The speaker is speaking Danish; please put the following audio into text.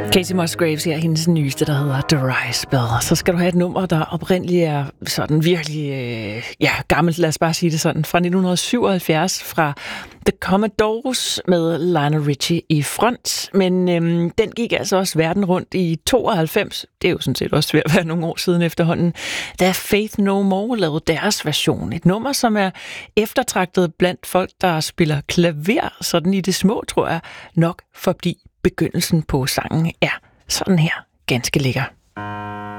Kacey Musgraves her, hendes nyeste, der hedder The Dry Spell. Så skal du have et nummer, der oprindeligt er sådan virkelig, gammelt, lad os bare sige det sådan, fra 1977 fra The Commodores med Lionel Richie i front. Men den gik altså også verden rundt i 92. Det er jo sådan set også ved at være nogle år siden efterhånden. Da Faith No More lavede deres version. Et nummer, som er eftertragtet blandt folk, der spiller klaver, sådan i det små, tror jeg, nok fordi begyndelsen på sangen er sådan her ganske lækker.